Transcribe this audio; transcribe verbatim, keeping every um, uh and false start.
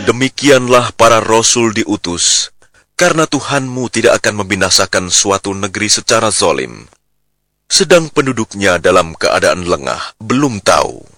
Demikianlah para rasul diutus, karena Tuhanmu tidak akan membinasakan suatu negeri secara zalim, sedang penduduknya dalam keadaan lengah belum tahu.